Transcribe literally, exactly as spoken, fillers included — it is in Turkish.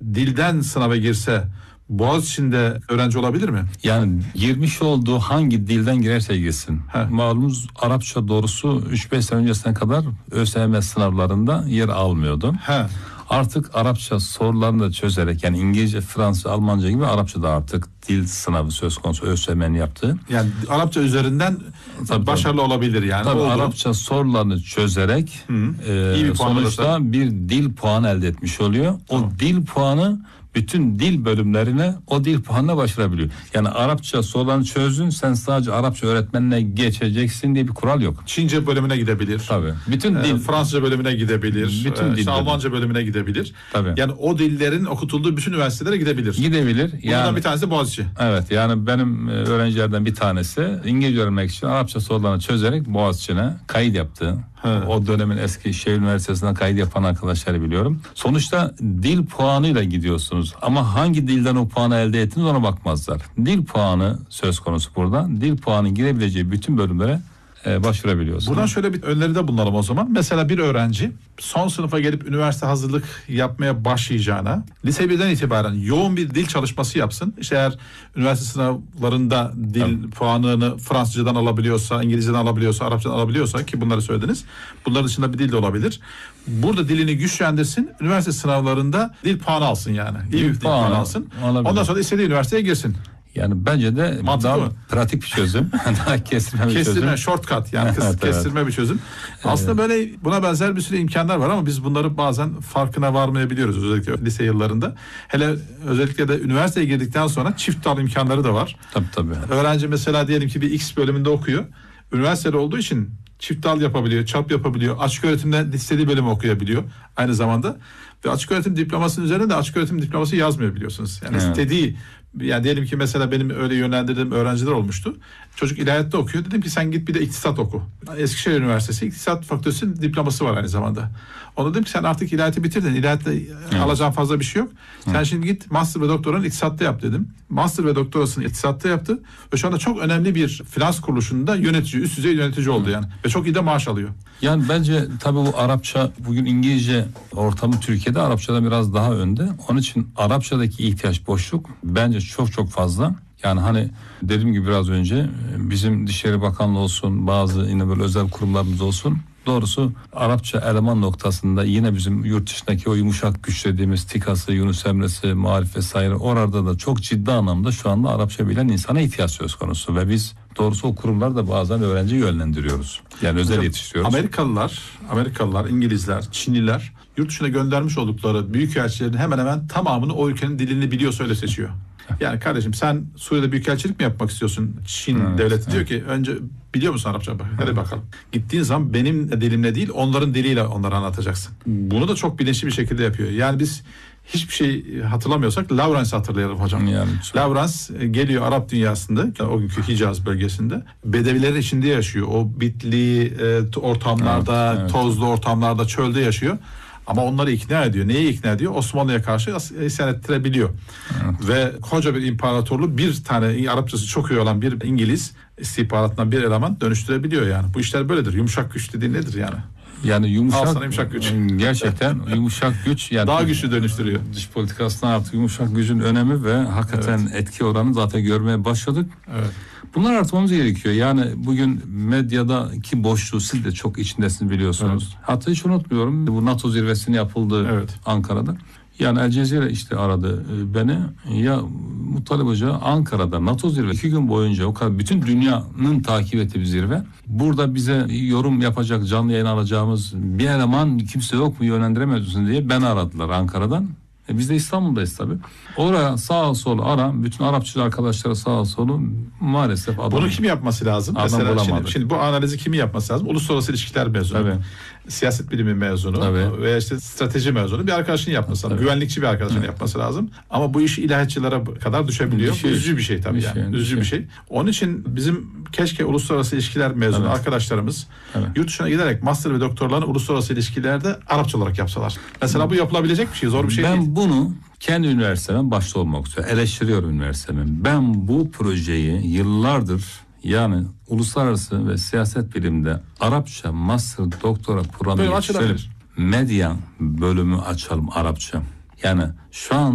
dilden sınava girse Boğaziçi'nde öğrenci olabilir mi? Yani girmiş olduğu hangi dilden girerse girsin. He. Malumunuz Arapça doğrusu üç beş sene öncesine kadar ÖSYM sınavlarında yer almıyordu. He. Artık Arapça sorularını da çözerek, yani İngilizce, Fransızca, Almanca gibi Arapça da artık dil sınavı söz konusu ÖSYM'nin yaptığı. Yani Arapça üzerinden tabii, başarılı tabii. olabilir yani. Tabii oldu. Arapça sorularını çözerek e, İyi bir sonuçta bir dil puanı elde etmiş oluyor. O tamam. dil puanı bütün dil bölümlerine o dil puanına başvurabiliyor. Yani Arapça sorularını çözdün, sen sadece Arapça öğretmenine geçeceksin diye bir kural yok. Çince bölümüne gidebilir. Tabii. Bütün dil. Ee, Fransızca bölümüne gidebilir. Bütün dil. Almanca bölümüne gidebilir. Tabii. Yani o dillerin okutulduğu bütün üniversitelere gidebilir. Gidebilir. Bunlardan yani, bir tanesi Boğaziçi. Evet, yani benim öğrencilerden bir tanesi İngilizce öğrenmek için Arapça sorularını çözerek Boğaziçi'ne kayıt yaptı. He. O dönemin eski Şehir Üniversitesi'nden kayıt yapan arkadaşları biliyorum. Sonuçta dil puanıyla gidiyorsunuz ama hangi dilden o puanı elde ettiniz ona bakmazlar. Dil puanı söz konusu burada. Dil puanı girebileceği bütün bölümlere e, başvurabiliyorsunuz. Buradan şöyle bir öneride bulunalım o zaman. Mesela bir öğrenci son sınıfa gelip üniversite hazırlık yapmaya başlayacağına lise birden itibaren yoğun bir dil çalışması yapsın. İşte eğer üniversite sınavlarında dil evet. puanını Fransızcadan alabiliyorsa, İngilizceden alabiliyorsa, Arapçadan alabiliyorsa, ki bunları söylediniz. Bunların dışında bir dil de olabilir. Burada dilini güçlendirsin. Üniversite sınavlarında dil puanı alsın yani. İyi dil bir dil puanı, puanı alsın. Olabilir. Ondan sonra istediği üniversiteye girsin. Yani bence de mantıklı daha mı? Pratik bir çözüm. Daha kestirme bir kestirme, çözüm. shortcut yani evet, kestirme evet. bir çözüm. Aslında evet. böyle buna benzer bir sürü imkanlar var ama biz bunları bazen farkına varmayabiliyoruz özellikle lise yıllarında. Hele özellikle de üniversiteye girdikten sonra çift dal imkanları da var. Tabii tabii. Öğrenci mesela diyelim ki bir X bölümünde okuyor. Üniversitede olduğu için çift dal yapabiliyor, çap yapabiliyor. Açık öğretimden istediği bölümü okuyabiliyor aynı zamanda. Ve açık öğretim diplomasının üzerine de açık öğretim diploması yazmıyor biliyorsunuz. Yani evet. istediği, yani diyelim ki mesela benim öyle yönlendirdiğim öğrenciler olmuştu. Çocuk ilahiyatta okuyor. Dedim ki sen git bir de iktisat oku. Eskişehir Üniversitesi İktisat Fakültesi diploması var aynı zamanda. Ona dedim ki sen artık ilahiyatı bitirdin. İlahiyatta evet. alacağın fazla bir şey yok. Sen evet. şimdi git master ve doktoranı iktisatta yap dedim. Master ve doktorasını iktisatta yaptı. Ve şu anda çok önemli bir finans kuruluşunda yönetici, üst düzey yönetici oldu yani. Ve çok iyi de maaş alıyor. Yani bence tabii bu Arapça, bugün İngilizce ortamı Türkiye'de Arapçada biraz daha önde. Onun için Arapçadaki ihtiyaç, boşluk bence çok çok fazla. Yani hani dediğim gibi biraz önce bizim Dışişleri Bakanlığı olsun, bazı yine böyle özel kurumlarımız olsun. Doğrusu Arapça eleman noktasında yine bizim yurt dışındaki o yumuşak güç dediğimiz TİKA'sı, Yunus Emre'si, Marif vesaire, orada da çok ciddi anlamda şu anda Arapça bilen insana ihtiyaç söz konusu ve biz doğrusu o kurumlarda bazen öğrenci yönlendiriyoruz. Yani özel yetiştiriyoruz. Amerikalılar, Amerikalılar, İngilizler, Çinliler yurt dışına göndermiş oldukları büyükelçilerin hemen hemen tamamını o ülkenin dilini biliyorsa öyle seçiyor. Yani kardeşim sen Suriye'de büyükelçilik mi yapmak istiyorsun? Çin evet, devleti evet. diyor ki önce biliyor musun Arapça? Hadi evet. bakalım. Gittiğin zaman benim dilimle değil onların diliyle onlara anlatacaksın. Bunu da çok bilinçli bir şekilde yapıyor. Yani biz hiçbir şey hatırlamıyorsak Lawrence'i hatırlayalım hocam. Yani Lawrence geliyor Arap dünyasında, o günkü Hicaz bölgesinde. Bedevilerin içinde yaşıyor. O bitli e, ortamlarda, evet, evet. tozlu ortamlarda, çölde yaşıyor. Ama onları ikna ediyor. Neyi ikna ediyor? Osmanlı'ya karşı isyan ettirebiliyor. Evet. Ve koca bir imparatorluğu bir tane Arapçası çok iyi olan bir İngiliz istihbaratından bir eleman dönüştürebiliyor yani. Bu işler böyledir. Yumuşak güç dediğin nedir yani? Yani yumuşak, yumuşak güç. Gerçekten yumuşak güç. Yani daha güçlü dönüştürüyor. Dış politikasından artık yumuşak gücün önemi ve hakikaten evet. etki oranı zaten görmeye başladık. Evet. Bunlar artmamız gerekiyor. Yani bugün medyadaki boşluğu siz de çok içindesiniz biliyorsunuz. Evet. Hatta hiç unutmuyorum. Bu NATO zirvesini yapıldı evet. Ankara'da. Yani El Cezire işte aradı beni. Ya Muttalip Hoca Ankara'da NATO zirve iki gün boyunca o kadar bütün dünyanın takip ettiği bir zirve. Burada bize yorum yapacak, canlı yayın alacağımız bir eleman kimse yok mu, yönlendiremiyorsun diye beni aradılar Ankara'dan. E biz de İstanbul'dayız tabii. Oraya sağa sola ara, bütün Arapçı arkadaşlara sağa sola maalesef adam. Bunu kim yapması lazım? Adam Mesela bulamadı. şimdi, şimdi bu analizi kimi yapması lazım? Uluslararası ilişkiler mezunu. Tabii. Siyaset bilimi mezunu tabii. veya işte strateji mezunu bir arkadaşın yapması lazım. Tabii. Güvenlikçi bir arkadaşın evet. yapması lazım. Ama bu iş ilahiyatçılara kadar düşebiliyor. Bir şey, üzücü bir şey tabii bir yani. Şey, üzücü bir şey. bir şey. Onun için bizim keşke uluslararası ilişkiler mezunu evet. arkadaşlarımız evet. yurt dışına giderek master ve doktorlarını uluslararası ilişkilerde Arapça olarak yapsalar. Mesela bu yapılabilecek bir şey. Zor bir şey ben değil. Ben bunu kendi üniversitemden başta olmak üzere eleştiriyorum üniversitemin. Ben bu projeyi yıllardır, yani uluslararası ve siyaset bilimde Arapça master doktora programı geliştirelim. Medya bölümü açalım Arapça. Yani şu an